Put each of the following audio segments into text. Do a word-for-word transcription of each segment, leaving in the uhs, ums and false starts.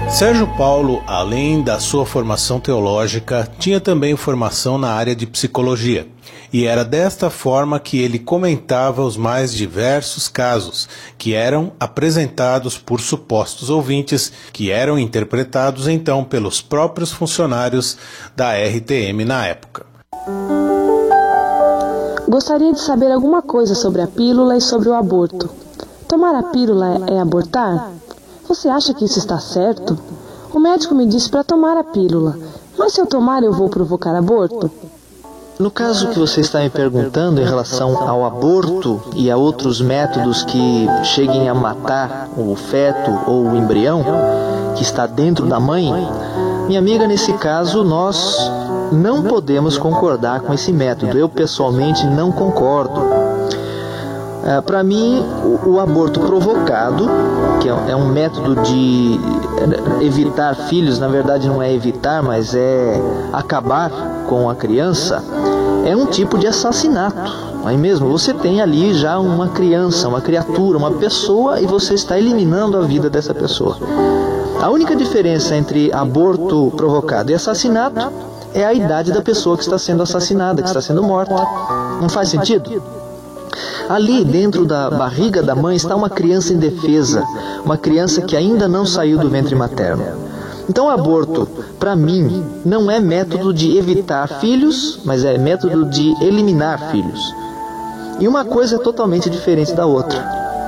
Sérgio Paulo, além da sua formação teológica, tinha também formação na área de psicologia. E era desta forma que ele comentava os mais diversos casos que eram apresentados por supostos ouvintes, que eram interpretados então pelos próprios funcionários da R T M na época. Gostaria de saber alguma coisa sobre a pílula e sobre o aborto. Tomar a pílula é abortar? Você acha que isso está certo? O médico me disse para tomar a pílula, mas se eu tomar eu vou provocar aborto? No caso que você está me perguntando em relação ao aborto e a outros métodos que cheguem a matar o feto ou o embrião que está dentro da mãe, minha amiga, nesse caso nós não podemos concordar com esse método. Eu pessoalmente não concordo. É, para mim, o, o aborto provocado, que é, é um método de evitar filhos, na verdade não é evitar, mas é acabar com a criança, é um tipo de assassinato. Não é mesmo? Você tem ali já uma criança, uma criatura, uma pessoa, e você está eliminando a vida dessa pessoa. A única diferença entre aborto provocado e assassinato é a idade da pessoa que está sendo assassinada, que está sendo morta. Não faz sentido? Ali dentro da barriga da mãe está uma criança indefesa, uma criança que ainda não saiu do ventre materno. Então o aborto, para mim, não é método de evitar filhos, mas é método de eliminar filhos. E uma coisa é totalmente diferente da outra.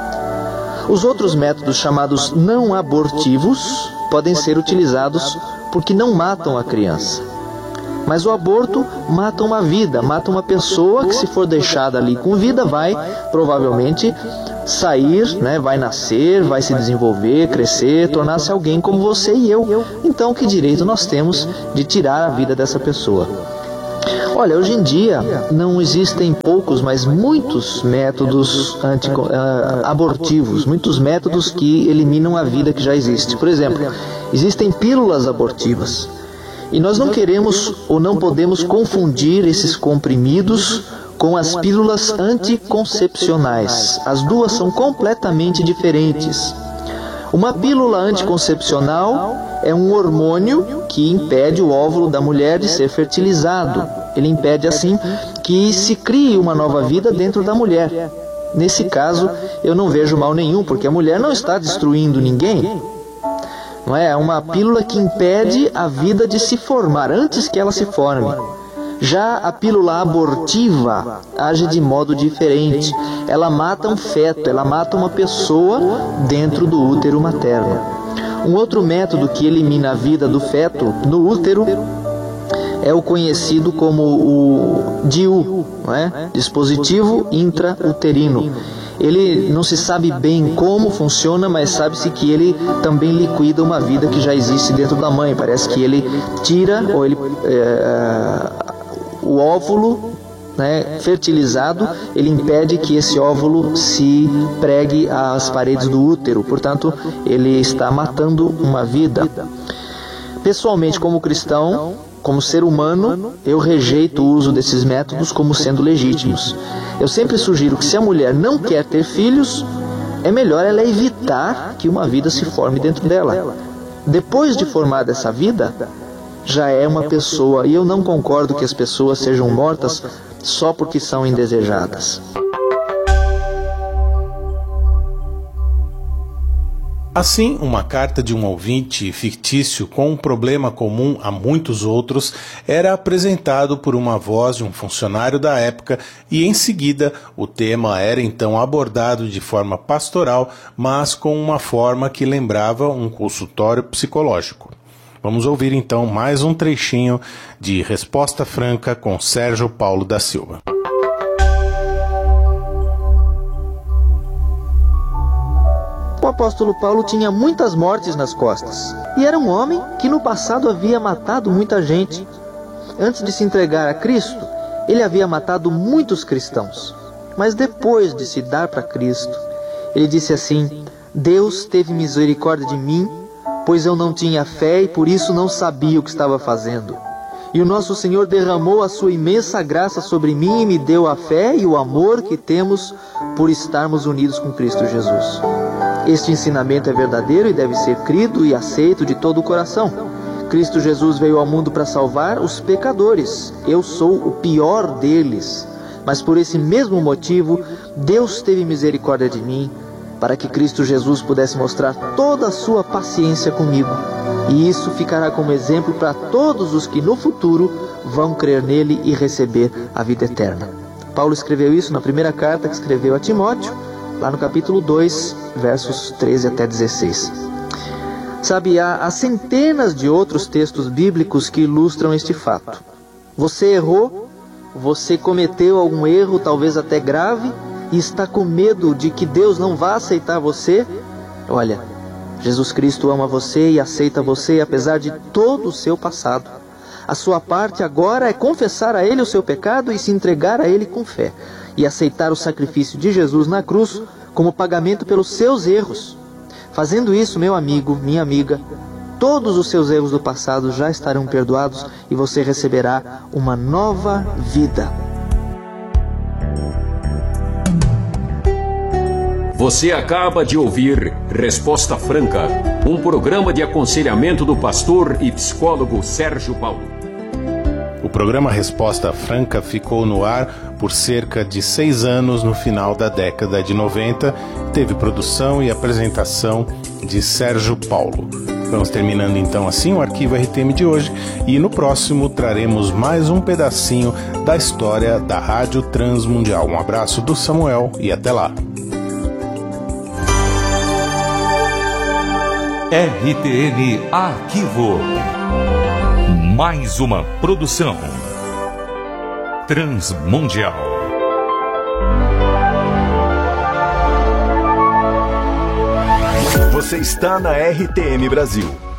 Os outros métodos chamados não abortivos podem ser utilizados porque não matam a criança. Mas o aborto mata uma vida, mata uma pessoa que, se for deixada ali com vida, vai provavelmente sair, né, vai nascer, vai se desenvolver, crescer, tornar-se alguém como você e eu. Então, que direito nós temos de tirar a vida dessa pessoa? Olha, hoje em dia não existem poucos, mas muitos métodos anti, uh, abortivos, muitos métodos que eliminam a vida que já existe. Por exemplo, existem pílulas abortivas. E nós não queremos ou não podemos confundir esses comprimidos com as pílulas anticoncepcionais. As duas são completamente diferentes. Uma pílula anticoncepcional é um hormônio que impede o óvulo da mulher de ser fertilizado. Ele impede, assim, que se crie uma nova vida dentro da mulher. Nesse caso, eu não vejo mal nenhum, porque a mulher não está destruindo ninguém. Não é? É uma pílula que impede a vida de se formar, antes que ela se forme. Já a pílula abortiva age de modo diferente. Ela mata um feto, ela mata uma pessoa dentro do útero materno. Um outro método que elimina a vida do feto no útero é o conhecido como o D I U, não é? Dispositivo intrauterino. Ele não se sabe bem como funciona, mas sabe-se que ele também liquida uma vida que já existe dentro da mãe. Parece que ele tira ou ele, é, o óvulo, né, fertilizado, ele impede que esse óvulo se pregue às paredes do útero. Portanto, ele está matando uma vida. Pessoalmente, como cristão, como ser humano, eu rejeito o uso desses métodos como sendo legítimos. Eu sempre sugiro que, se a mulher não quer ter filhos, é melhor ela evitar que uma vida se forme dentro dela. Depois de formada essa vida, já é uma pessoa, e eu não concordo que as pessoas sejam mortas só porque são indesejadas. Assim, uma carta de um ouvinte fictício com um problema comum a muitos outros era apresentado por uma voz de um funcionário da época e, em seguida, o tema era então abordado de forma pastoral, mas com uma forma que lembrava um consultório psicológico. Vamos ouvir então mais um trechinho de Resposta Franca com Sérgio Paulo da Silva. O apóstolo Paulo tinha muitas mortes nas costas e era um homem que no passado havia matado muita gente. Antes de se entregar a Cristo, ele havia matado muitos cristãos. Mas depois de se dar para Cristo, ele disse assim: Deus teve misericórdia de mim, pois eu não tinha fé e por isso não sabia o que estava fazendo. E o nosso Senhor derramou a sua imensa graça sobre mim e me deu a fé e o amor que temos por estarmos unidos com Cristo Jesus. Este ensinamento é verdadeiro e deve ser crido e aceito de todo o coração. Cristo Jesus veio ao mundo para salvar os pecadores. Eu sou o pior deles. Mas por esse mesmo motivo, Deus teve misericórdia de mim, para que Cristo Jesus pudesse mostrar toda a sua paciência comigo. E isso ficará como exemplo para todos os que no futuro vão crer nele e receber a vida eterna. Paulo escreveu isso na primeira carta que escreveu a Timóteo, lá no capítulo dois, versos treze até dezesseis. Sabe, há, há centenas de outros textos bíblicos que ilustram este fato. Você errou, você cometeu algum erro, talvez até grave, e está com medo de que Deus não vá aceitar você? Olha, Jesus Cristo ama você e aceita você apesar de todo o seu passado. A sua parte agora é confessar a Ele o seu pecado e se entregar a Ele com fé, e aceitar o sacrifício de Jesus na cruz como pagamento pelos seus erros. Fazendo isso, meu amigo, minha amiga, todos os seus erros do passado já estarão perdoados e você receberá uma nova vida. Você acaba de ouvir Resposta Franca, um programa de aconselhamento do pastor e psicólogo Sérgio Paulo. O programa Resposta Franca ficou no ar por cerca de seis anos no final da década de noventa. Teve produção e apresentação de Sérgio Paulo. Vamos terminando então assim o Arquivo R T M de hoje, e no próximo traremos mais um pedacinho da história da Rádio Transmundial. Um abraço do Samuel e até lá. R T M Arquivo. Mais uma produção Transmundial. Você está na R T M Brasil,